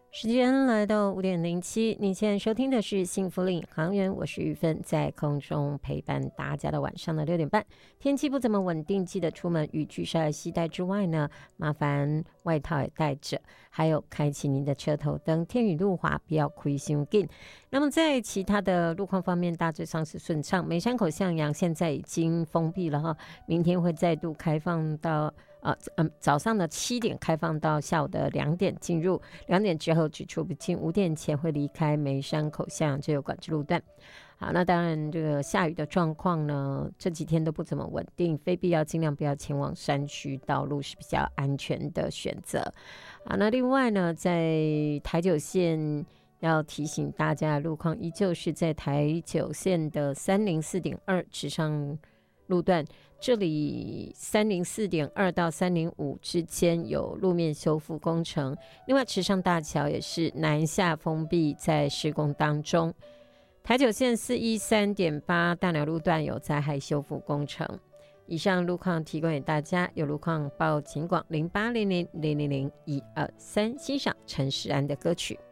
时间来到5:07，你现在收听的是幸福领航员，我是玉芬，在空中陪伴大家的晚上的6点半。天气不怎么稳定，记得出门雨具稍微携带之外呢，麻烦外套也带着，还有开启您的车头灯，天雨路滑，不要开伤紧。那么在其他的路况方面，大致上是顺畅。梅山口向阳现在已经封闭了哈，明天会再度开放到早上的7点开放到下午的2点进入，2点之后只出不进，5点前会离开梅山口向阳这个管制路段。好，那当然这个下雨的状况呢，这几天都不怎么稳定，非必要尽量不要前往山区道路是比较安全的选择。好，那另外呢，在台九线要提醒大家的路况依旧是在台九线的304.2池上路段，这里304.2到305之间有路面修复工程，另外池上大桥也是南下封闭在施工当中。台九线413.8大鸟路段有灾害修复工程。以上路况提供给大家，有路况报警广0800000123，欣赏陈时安的歌曲。